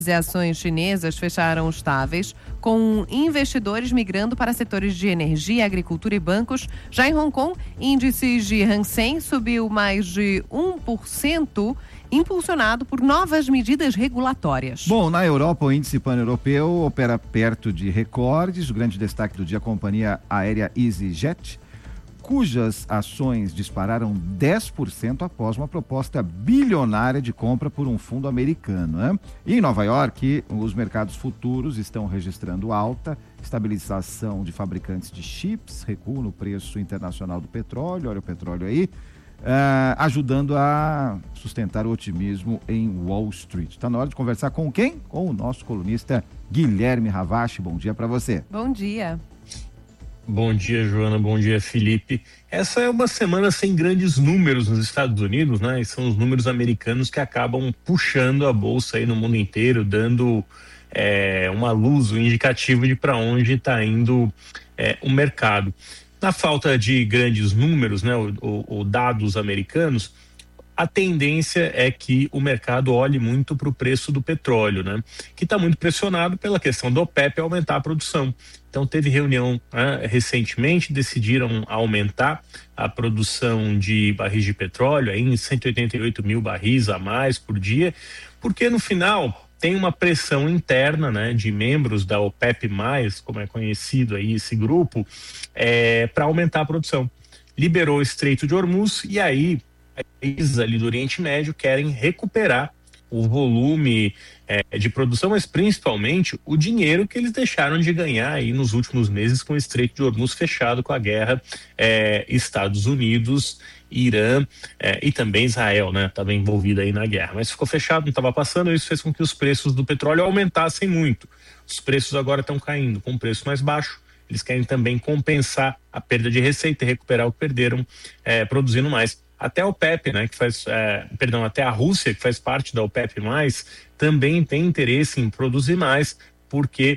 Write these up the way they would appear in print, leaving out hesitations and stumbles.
e ações chinesas fecharam estáveis, com investidores migrando para setores de energia, agricultura e bancos. Já em Hong Kong, índices de Hang Seng subiu mais de 1%, impulsionado por novas medidas regulatórias. Bom, na Europa, o índice pan-europeu opera perto de recordes. O grande destaque do dia, a companhia aérea EasyJet, cujas ações dispararam 10% após uma proposta bilionária de compra por um fundo americano, né? E em Nova York, os mercados futuros estão registrando alta, estabilização de fabricantes de chips, recuo no preço internacional do petróleo, olha o petróleo aí, ajudando a sustentar o otimismo em Wall Street. Está na hora de conversar com quem? Com o nosso colunista Guilherme Ravache. Bom dia para você. Bom dia. Bom dia, Joana. Bom dia, Felipe. Essa é uma semana sem grandes números nos Estados Unidos, né? E são os números americanos que acabam puxando a bolsa aí no mundo inteiro, dando uma luz, um indicativo de para onde está indo o mercado. Na falta de grandes números, né, ou dados americanos, a tendência é que o mercado olhe muito para o preço do petróleo, né, que está muito pressionado pela questão do OPEP aumentar a produção. Então teve reunião recentemente, decidiram aumentar a produção de barris de petróleo em 188 mil barris a mais por dia, porque no final tem uma pressão interna, né, de membros da OPEP+, como é conhecido aí esse grupo, para aumentar a produção. Liberou o Estreito de Hormuz e aí países ali do Oriente Médio querem recuperar o volume de produção, mas principalmente o dinheiro que eles deixaram de ganhar aí nos últimos meses com o Estreito de Hormuz fechado, com a guerra Estados Unidos, Irã e também Israel, né? Estava envolvida aí na guerra, mas ficou fechado, não estava passando. Isso fez com que os preços do petróleo aumentassem muito. Os preços agora estão caindo com um preço mais baixo. Eles querem também compensar a perda de receita e recuperar o que perderam produzindo mais. Até a OPEP, né, até a Rússia, que faz parte da OPEP+, também tem interesse em produzir mais, porque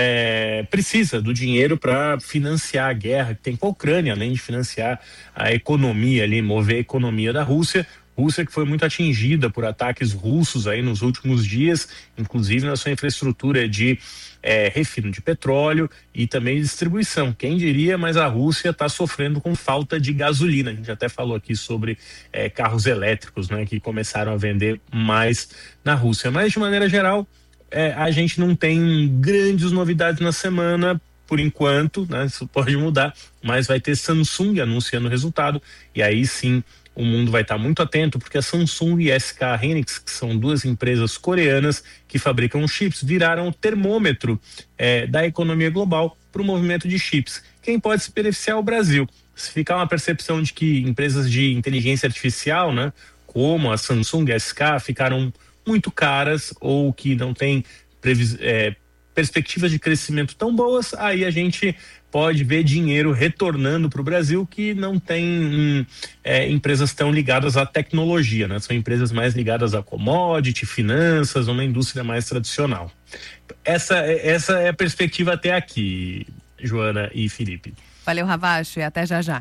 precisa do dinheiro para financiar a guerra que tem com a Ucrânia, além de financiar a economia ali, mover a economia da Rússia. Rússia que foi muito atingida por ataques russos aí nos últimos dias, inclusive na sua infraestrutura de refino de petróleo e também de distribuição. Quem diria, mas a Rússia está sofrendo com falta de gasolina. A gente até falou aqui sobre carros elétricos, né, que começaram a vender mais na Rússia. Mas de maneira geral, a gente não tem grandes novidades na semana, por enquanto, né? Isso pode mudar, mas vai ter Samsung anunciando o resultado, e aí sim o mundo vai estar muito atento, porque a Samsung e a SK Hynix, que são duas empresas coreanas que fabricam chips, viraram o termômetro da economia global para o movimento de chips. Quem pode se beneficiar é o Brasil. Se ficar uma percepção de que empresas de inteligência artificial, né, como a Samsung e a SK, ficaram muito caras ou que não têm perspectivas de crescimento tão boas, aí a gente pode ver dinheiro retornando para o Brasil, que não tem empresas tão ligadas à tecnologia, né? São empresas mais ligadas a commodity, finanças, uma indústria mais tradicional. Essa é a perspectiva até aqui, Joana e Felipe. Valeu, Ravache, até já.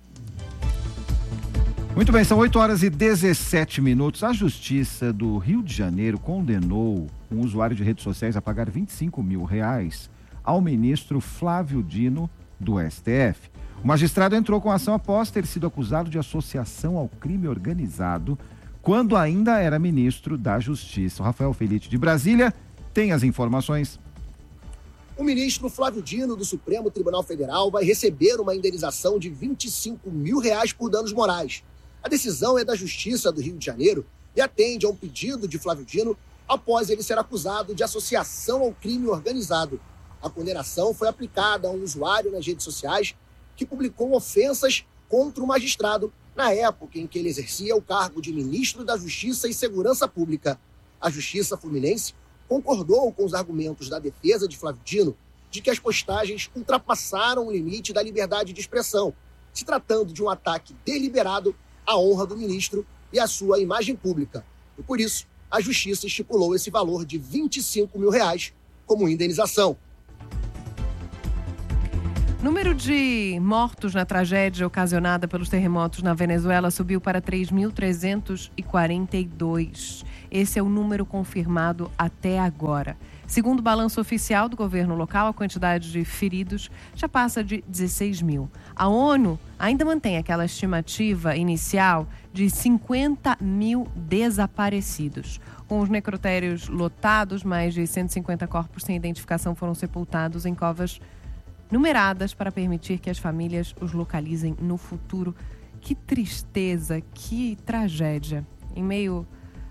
Muito bem, são 8h17. A Justiça do Rio de Janeiro condenou um usuário de redes sociais a pagar R$25 mil ao ministro Flávio Dino, do STF. O magistrado entrou com a ação após ter sido acusado de associação ao crime organizado, quando ainda era ministro da Justiça. O Rafael Felite, de Brasília, tem as informações. O ministro Flávio Dino, do Supremo Tribunal Federal, vai receber uma indenização de R$25 mil por danos morais. A decisão é da Justiça do Rio de Janeiro e atende a um pedido de Flávio Dino após ele ser acusado de associação ao crime organizado. A condenação foi aplicada a um usuário nas redes sociais que publicou ofensas contra o magistrado na época em que ele exercia o cargo de ministro da Justiça e Segurança Pública. A Justiça Fluminense concordou com os argumentos da defesa de Flávio Dino de que as postagens ultrapassaram o limite da liberdade de expressão, se tratando de um ataque deliberado à honra do ministro e à sua imagem pública. E por isso, a Justiça estipulou esse valor de R$25 mil como indenização. O número de mortos na tragédia ocasionada pelos terremotos na Venezuela subiu para 3.342. Esse é o número confirmado até agora. Segundo o balanço oficial do governo local, a quantidade de feridos já passa de 16 mil. A ONU ainda mantém aquela estimativa inicial de 50 mil desaparecidos. Com os necrotérios lotados, mais de 150 corpos sem identificação foram sepultados em covas numeradas para permitir que as famílias os localizem no futuro. Que tristeza, que tragédia. Em meio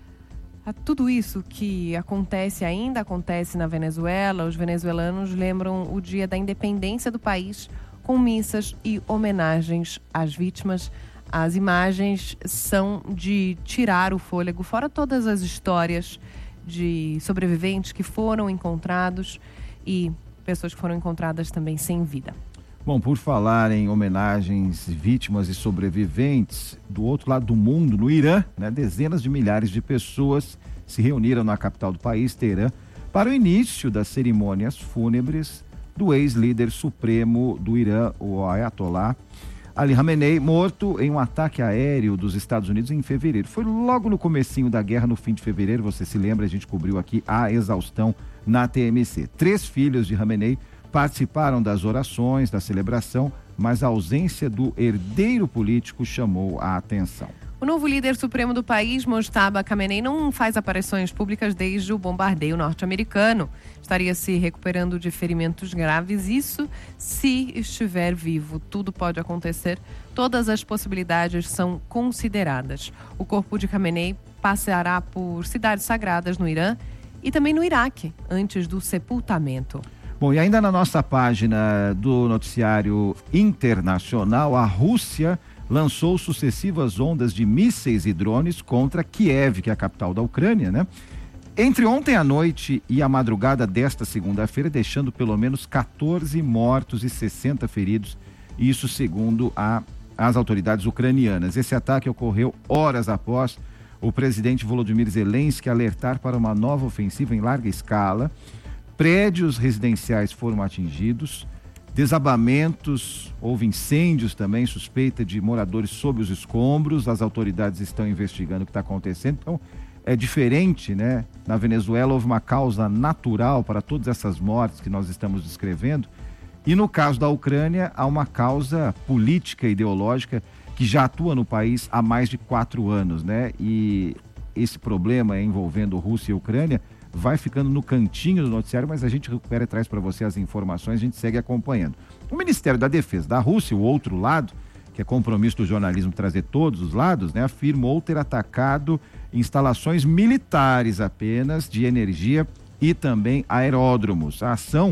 a tudo isso que ainda acontece na Venezuela, os venezuelanos lembram o dia da independência do país com missas e homenagens às vítimas. As imagens são de tirar o fôlego, fora todas as histórias de sobreviventes que foram encontrados e pessoas que foram encontradas também sem vida. Bom, por falar em homenagens, vítimas e sobreviventes, do outro lado do mundo, no Irã, dezenas de milhares de pessoas se reuniram na capital do país, Teherã, para o início das cerimônias fúnebres do ex-líder supremo do Irã, o Ayatollah Ali Khamenei, morto em um ataque aéreo dos Estados Unidos em fevereiro. Foi logo no comecinho da guerra, no fim de fevereiro, você se lembra, a gente cobriu aqui a exaustão na TMC. 3 filhos de Khamenei participaram das orações, da celebração, mas a ausência do herdeiro político chamou a atenção. O novo líder supremo do país, Mojtaba Khamenei, não faz aparições públicas desde o bombardeio norte-americano. Estaria se recuperando de ferimentos graves, isso se estiver vivo. Tudo pode acontecer, todas as possibilidades são consideradas. O corpo de Khamenei passará por cidades sagradas no Irã e também no Iraque, antes do sepultamento. Bom, e ainda na nossa página do noticiário internacional, a Rússia lançou sucessivas ondas de mísseis e drones contra Kiev, que é a capital da Ucrânia, Entre ontem à noite e a madrugada desta segunda-feira, deixando pelo menos 14 mortos e 60 feridos, isso segundo as autoridades ucranianas. Esse ataque ocorreu horas após o presidente Volodymyr Zelensky alertar para uma nova ofensiva em larga escala. Prédios residenciais foram atingidos, desabamentos, houve incêndios também, suspeita de moradores sob os escombros. As autoridades estão investigando o que está acontecendo. Então, é diferente, Na Venezuela houve uma causa natural para todas essas mortes que nós estamos descrevendo. E no caso da Ucrânia, há uma causa política e ideológica que já atua no país há mais de 4 anos, E esse problema envolvendo Rússia e Ucrânia vai ficando no cantinho do noticiário, mas a gente recupera e traz para você as informações, a gente segue acompanhando. O Ministério da Defesa da Rússia, o outro lado, que é compromisso do jornalismo trazer todos os lados, afirmou ter atacado instalações militares apenas de energia e também aeródromos. A ação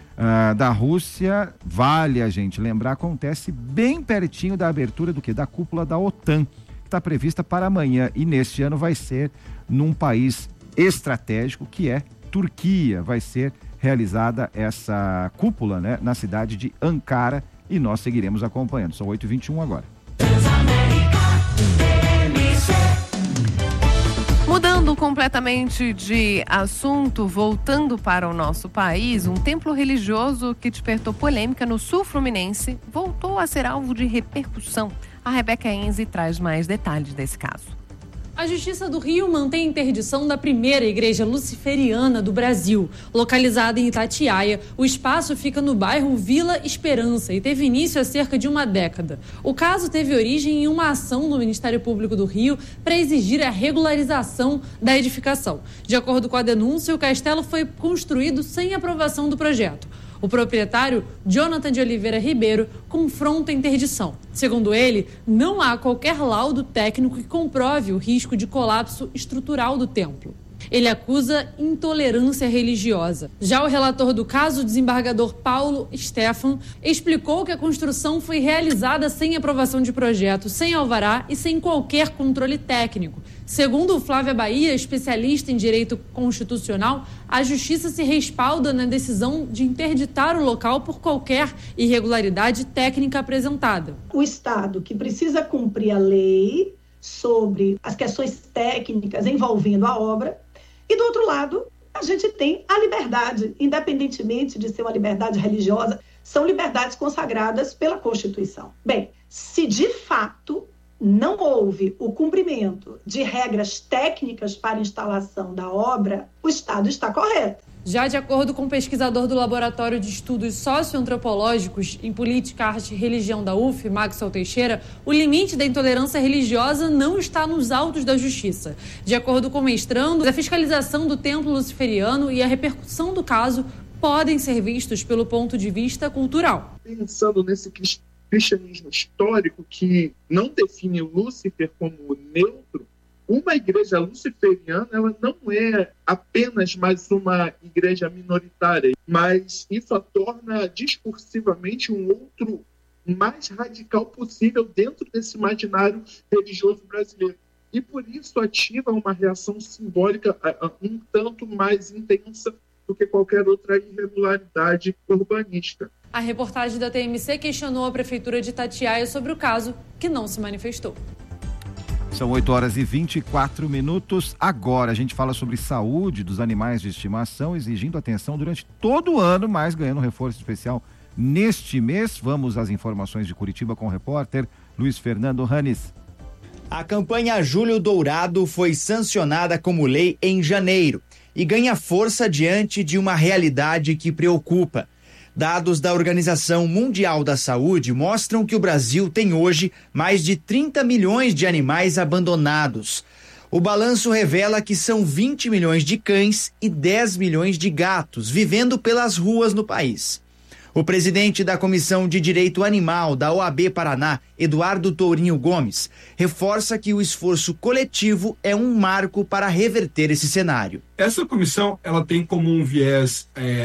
da Rússia, vale a gente lembrar, acontece bem pertinho da abertura da cúpula da OTAN, que está prevista para amanhã, e neste ano vai ser num país estratégico, que é Turquia. Vai ser realizada essa cúpula, na cidade de Ankara, e nós seguiremos acompanhando. São 8h21 agora. Mudando completamente de assunto, voltando para o nosso país, um templo religioso que despertou polêmica no sul fluminense voltou a ser alvo de repercussão. A Rebeca Enzi traz mais detalhes desse caso. A Justiça do Rio mantém a interdição da primeira igreja luciferiana do Brasil. Localizada em Itatiaia, o espaço fica no bairro Vila Esperança e teve início há cerca de uma década. O caso teve origem em uma ação do Ministério Público do Rio para exigir a regularização da edificação. De acordo com a denúncia, o castelo foi construído sem aprovação do projeto. O proprietário, Jonathan de Oliveira Ribeiro, confronta a interdição. Segundo ele, não há qualquer laudo técnico que comprove o risco de colapso estrutural do templo. Ele acusa intolerância religiosa. Já o relator do caso, o desembargador Paulo Stefan, explicou que a construção foi realizada sem aprovação de projeto, sem alvará e sem qualquer controle técnico. Segundo Flávia Bahia, especialista em direito constitucional, a Justiça se respalda na decisão de interditar o local por qualquer irregularidade técnica apresentada. O Estado, que precisa cumprir a lei sobre as questões técnicas envolvendo a obra, e do outro lado, a gente tem a liberdade, independentemente de ser uma liberdade religiosa, são liberdades consagradas pela Constituição. Bem, se de fato não houve o cumprimento de regras técnicas para instalação da obra, o Estado está correto. Já de acordo com o pesquisador do Laboratório de Estudos Socioantropológicos em Política, Arte e Religião da UF, Maxwell Teixeira, o limite da intolerância religiosa não está nos autos da Justiça. De acordo com o mestrando, a fiscalização do templo luciferiano e a repercussão do caso podem ser vistos pelo ponto de vista cultural. Pensando nesse cristianismo histórico que não define Lúcifer como neutro, uma igreja luciferiana ela não é apenas mais uma igreja minoritária, mas isso a torna discursivamente um outro mais radical possível dentro desse imaginário religioso brasileiro. E por isso ativa uma reação simbólica um tanto mais intensa do que qualquer outra irregularidade urbanística. A reportagem da TMC questionou a Prefeitura de Itatiaia sobre o caso, que não se manifestou. São 8h24. Agora a gente fala sobre saúde dos animais de estimação, exigindo atenção durante todo o ano, mas ganhando reforço especial neste mês. Vamos às informações de Curitiba com o repórter Luiz Fernando Ranes. A campanha Julho Dourado foi sancionada como lei em janeiro e ganha força diante de uma realidade que preocupa. Dados da Organização Mundial da Saúde mostram que o Brasil tem hoje mais de 30 milhões de animais abandonados. O balanço revela que são 20 milhões de cães e 10 milhões de gatos vivendo pelas ruas no país. O presidente da Comissão de Direito Animal da OAB Paraná, Eduardo Tourinho Gomes, reforça que o esforço coletivo é um marco para reverter esse cenário. Essa comissão ela tem como um viés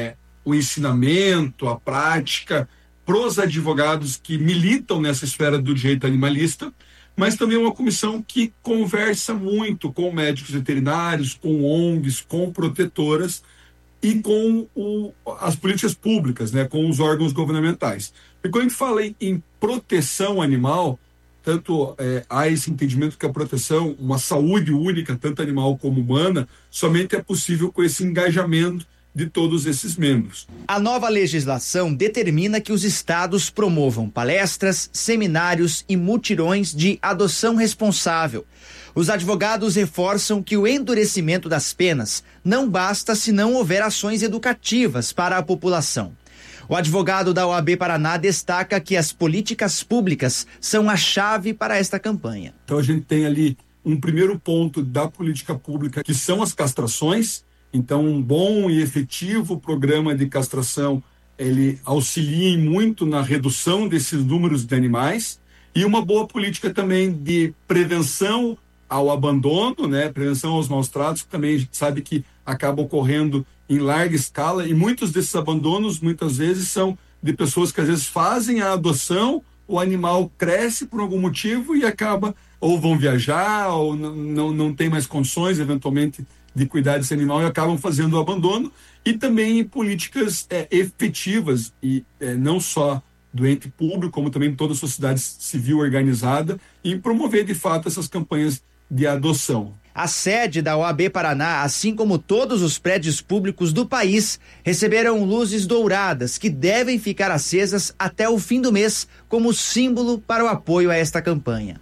o ensinamento, a prática, para os advogados que militam nessa esfera do direito animalista, mas também uma comissão que conversa muito com médicos veterinários, com ONGs, com protetoras e com as políticas públicas, né, com os órgãos governamentais. E quando a gente fala em proteção animal, tanto há esse entendimento que a proteção, uma saúde única, tanto animal como humana, somente é possível com esse engajamento de todos esses membros. A nova legislação determina que os estados promovam palestras, seminários e mutirões de adoção responsável. Os advogados reforçam que o endurecimento das penas não basta se não houver ações educativas para a população. O advogado da OAB Paraná destaca que as políticas públicas são a chave para esta campanha. Então a gente tem ali um primeiro ponto da política pública, que são as castrações. Então, um bom e efetivo programa de castração, ele auxilia muito na redução desses números de animais, e uma boa política também de prevenção ao abandono, né? Prevenção aos maus tratos, que também a gente sabe que acaba ocorrendo em larga escala, e muitos desses abandonos, muitas vezes, são de pessoas que às vezes fazem a adoção, o animal cresce por algum motivo e acaba, ou vão viajar, ou não tem mais condições, eventualmente, de cuidar desse animal e acabam fazendo o abandono, e também políticas efetivas, e não só do ente público, como também toda a sociedade civil organizada, em promover de fato essas campanhas de adoção. A sede da OAB Paraná, assim como todos os prédios públicos do país, receberam luzes douradas que devem ficar acesas até o fim do mês como símbolo para o apoio a esta campanha.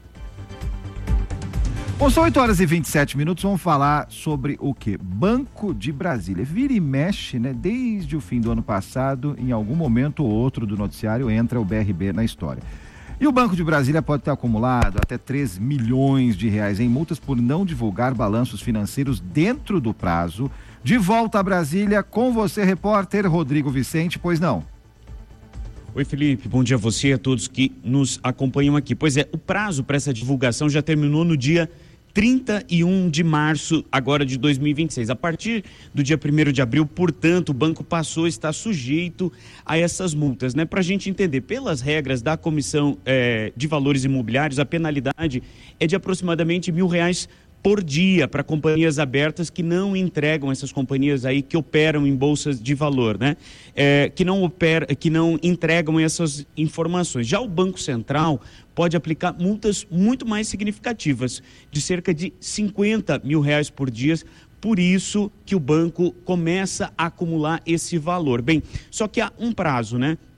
Bom, são 8h27, vamos falar sobre o quê? Banco de Brasília. Vira e mexe, né? Desde o fim do ano passado, em algum momento ou outro do noticiário, entra o BRB na história. E o Banco de Brasília pode ter acumulado até 3 milhões de reais em multas por não divulgar balanços financeiros dentro do prazo. De volta a Brasília, com você, repórter Rodrigo Vicente, pois não? Oi, Felipe, bom dia a você e a todos que nos acompanham aqui. Pois é, o prazo para essa divulgação já terminou no dia 31 de março, agora de 2026. A partir do dia 1º de abril, portanto, o banco passou a estar sujeito a essas multas, né? Para a gente entender, pelas regras da Comissão de Valores Imobiliários, a penalidade é de aproximadamente R$1.000 por dia para companhias abertas que não entregam, essas companhias aí que operam em bolsas de valor, né? Que não entregam essas informações. Já o Banco Central pode aplicar multas muito mais significativas, de cerca de R$50 mil por dia. Por isso que o banco começa a acumular esse valor. Bem, só que há um prazo, né?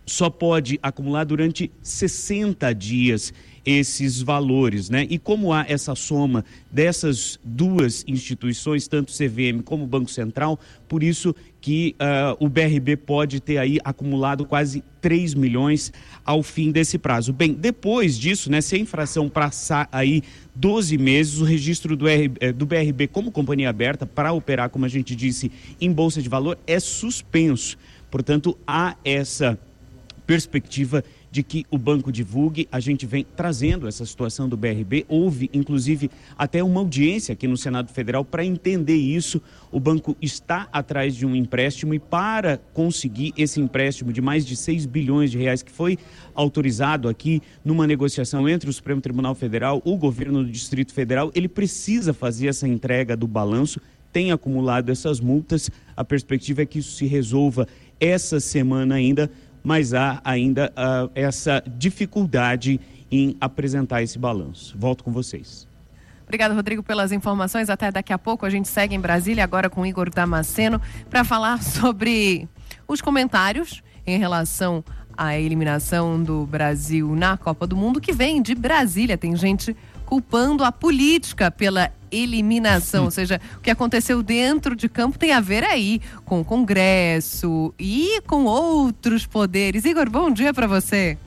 só pode acumular durante 60 dias esses valores, né? E como há essa soma dessas duas instituições, tanto o CVM como o Banco Central, por isso que o BRB pode ter aí acumulado quase 3 milhões ao fim desse prazo. Bem, depois disso, né, se a infração passar aí 12 meses, o registro do BRB como companhia aberta para operar, como a gente disse, em Bolsa de Valor é suspenso. Portanto, há essa perspectiva de que o banco divulgue. A gente vem trazendo essa situação do BRB. Houve, inclusive, até uma audiência aqui no Senado Federal para entender isso. O banco está atrás de um empréstimo e para conseguir esse empréstimo de mais de 6 bilhões de reais que foi autorizado aqui numa negociação entre o Supremo Tribunal Federal, o governo do Distrito Federal, ele precisa fazer essa entrega do balanço, tem acumulado essas multas. A perspectiva é que isso se resolva essa semana ainda, mas há ainda essa dificuldade em apresentar esse balanço. Volto com vocês. Obrigado, Rodrigo, pelas informações. Até daqui a pouco. A gente segue em Brasília agora com Igor Damasceno para falar sobre os comentários em relação à eliminação do Brasil na Copa do Mundo, que vem de Brasília. Tem gente culpando a política pela eliminação, ou seja, o que aconteceu dentro de campo tem a ver aí com o Congresso e com outros poderes. Igor, bom dia para você.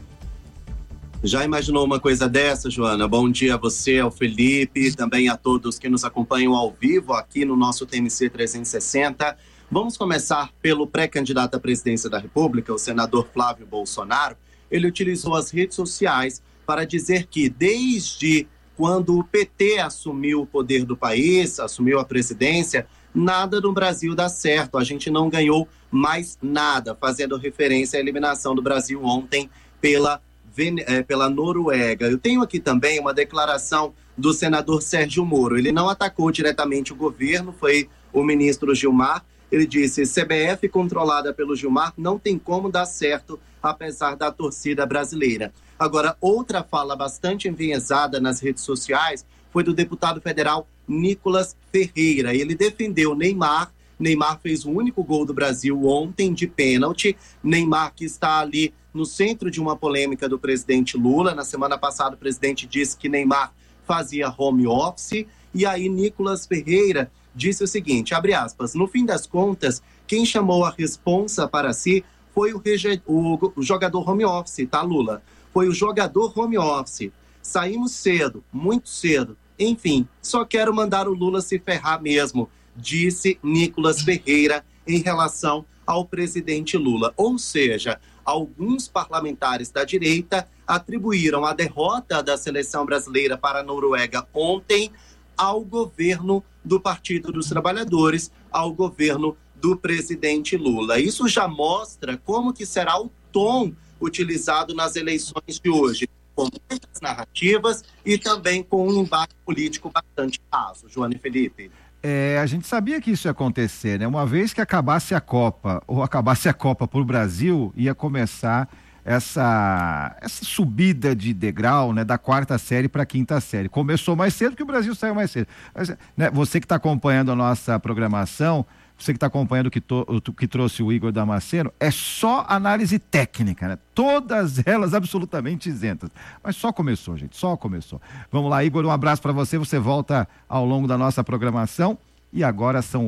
Já imaginou uma coisa dessa, Joana? Bom dia a você, ao Felipe, também a todos que nos acompanham ao vivo aqui no nosso TMC 360. Vamos começar pelo pré-candidato à presidência da República, o senador Flávio Bolsonaro. Ele utilizou as redes sociais para dizer que desde quando o PT assumiu o poder do país, assumiu a presidência, nada no Brasil dá certo. A gente não ganhou mais nada, fazendo referência à eliminação do Brasil ontem pela Noruega. Eu tenho aqui também uma declaração do senador Sérgio Moro. Ele não atacou diretamente o governo, foi o ministro Gilmar. Ele disse: CBF controlada pelo Gilmar não tem como dar certo, apesar da torcida brasileira. Agora, outra fala bastante enviesada nas redes sociais foi do deputado federal Nicolas Ferreira. Ele defendeu Neymar. Neymar fez o único gol do Brasil ontem de pênalti. Neymar, que está ali no centro de uma polêmica do presidente Lula. Na semana passada, o presidente disse que Neymar fazia home office. E aí, Nicolas Ferreira disse o seguinte, abre aspas, no fim das contas, quem chamou a responsa para si foi o jogador home office, tá, Lula? Foi o jogador home office. Saímos cedo, muito cedo. Enfim, só quero mandar o Lula se ferrar mesmo, disse Nicolas Ferreira em relação ao presidente Lula. Ou seja, alguns parlamentares da direita atribuíram a derrota da seleção brasileira para a Noruega ontem ao governo do Partido dos Trabalhadores, ao governo do presidente Lula. Isso já mostra como que será o tom utilizado nas eleições de hoje, com muitas narrativas e também com um embate político bastante raso. Joana e Felipe. A gente sabia que isso ia acontecer, né? Uma vez que acabasse a Copa, ou acabasse a Copa para o Brasil, ia começar essa subida de degrau, né, da 4ª série para a 5ª série. Começou mais cedo porque o Brasil saiu mais cedo. Mas, né, você que está acompanhando a nossa programação, você que está acompanhando o que trouxe o Igor Damasceno, é só análise técnica, né? Todas elas absolutamente isentas. Mas só começou, gente, só começou. Vamos lá, Igor, um abraço para você. Você volta ao longo da nossa programação. E agora são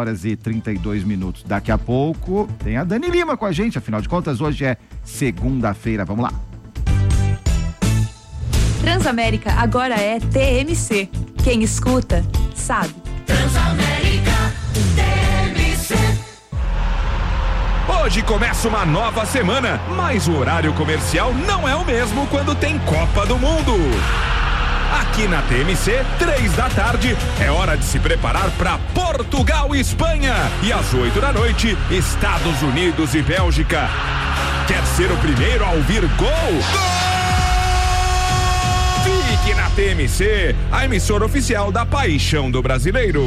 8h32. Daqui a pouco tem a Dani Lima com a gente. Afinal de contas, hoje é segunda-feira. Vamos lá. Transamérica agora é TMC. Quem escuta, sabe. Transamérica TMC. Hoje começa uma nova semana, mas o horário comercial não é o mesmo quando tem Copa do Mundo. Aqui na TMC, 3 da tarde, é hora de se preparar para Portugal e Espanha. E às 8 da noite, Estados Unidos e Bélgica. Quer ser o primeiro a ouvir gol? Fique na TMC, a emissora oficial da paixão do brasileiro.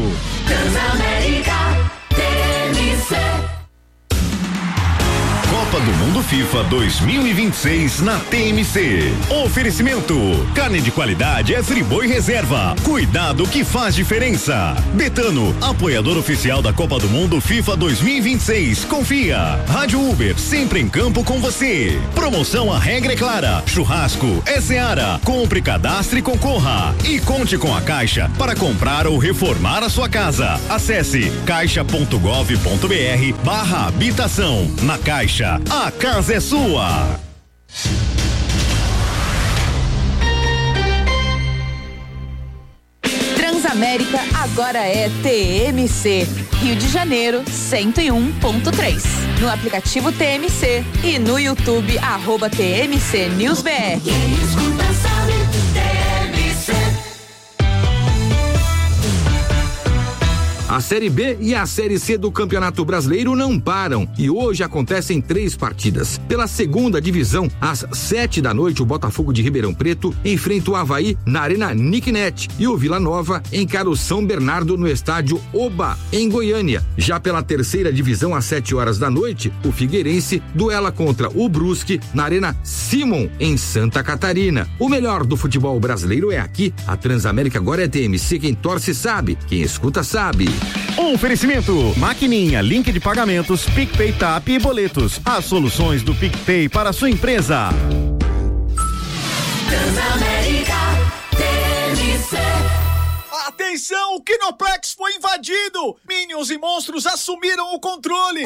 Transamérica TMC. Copa do Mundo Mundo FIFA 2026 na TMC. Oferecimento: carne de qualidade é Friboi Reserva. Cuidado que faz diferença. Betano, apoiador oficial da Copa do Mundo FIFA 2026. Confia. Rádio Uber, sempre em campo com você. Promoção A Regra é Clara. Churrasco é Seara. Compre, cadastre e concorra. E conte com a Caixa para comprar ou reformar a sua casa. Acesse caixa.gov.br/habitação. Na Caixa, a casa é sua. Transamérica agora é TMC. Rio de Janeiro 101.3. No aplicativo TMC e no YouTube @TMC News BR. A Série B e a Série C do Campeonato Brasileiro não param e hoje acontecem 3 partidas. Pela segunda divisão, às 7 da noite, o Botafogo de Ribeirão Preto enfrenta o Avaí na Arena Nicknet e o Vila Nova encara o São Bernardo no estádio Oba, em Goiânia. Já pela terceira divisão, às 7 horas da noite, o Figueirense duela contra o Brusque na Arena Simon, em Santa Catarina. O melhor do futebol brasileiro é aqui. A Transamérica agora é TMC. Quem torce sabe, quem escuta sabe. Oferecimento: Maquininha, link de pagamentos, PicPay, TAP e boletos. As soluções do PicPay para a sua empresa. Transamérica TMC. Atenção, o Kinoplex foi invadido! Minions e monstros assumiram o controle!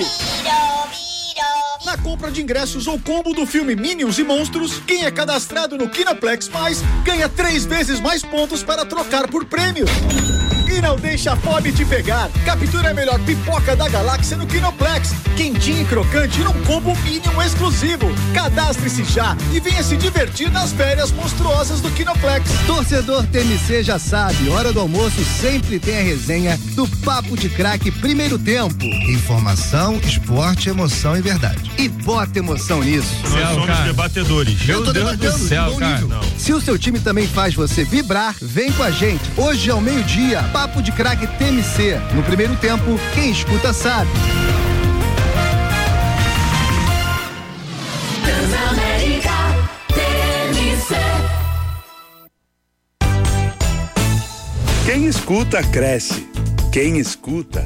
Na compra de ingressos ou combo do filme Minions e Monstros, quem é cadastrado no Kinoplex Mais ganha 3 vezes mais pontos para trocar por prêmios. E não deixa a fome te pegar. Captura a melhor pipoca da galáxia no Kinoplex. Quentinha e crocante num combo Minion exclusivo. Cadastre-se já e venha se divertir nas férias monstruosas do Kinoplex. Torcedor TMC já sabe, hora do almoço sempre tem a resenha do Papo de Craque Primeiro Tempo. Informação, esporte, emoção e verdade. E bota emoção nisso. Nós somos debatedores. Eu tô debatendo do bom nível. Se o seu time também faz você vibrar, vem com a gente. Hoje ao meio-dia, Papo de Craque TMC. No Primeiro Tempo, quem escuta sabe. Transamérica TMC. Quem escuta, cresce. Quem escuta,